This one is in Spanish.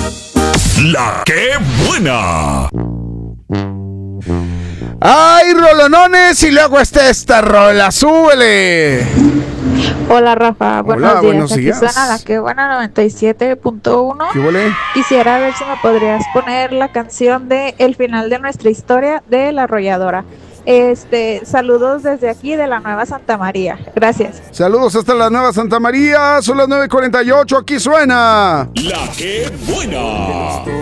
La que buena. ¡Ay, rolonones! Y luego está esta rola, súbele. Hola Rafa, buenos Aquí días. suena la que buena 97.1. ¿Qué huele? Quisiera ver si me podrías poner la canción de El final de nuestra historia de La Arrolladora. Saludos desde aquí de la Nueva Santa María. Gracias. Saludos hasta la Nueva Santa María. Son las 9:48. Aquí suena La que buena.